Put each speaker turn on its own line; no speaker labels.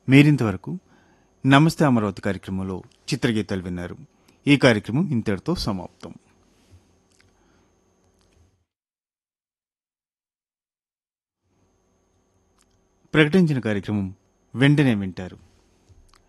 మీరింతవరకు నమస్తే అమరావతి కార్యక్రమంలో చిత్రగీతాలు విన్నారు. ఈ కార్యక్రమం ఇంతటితో సమాప్తం. ప్రకటించిన కార్యక్రమం వెంటనే వింటారు.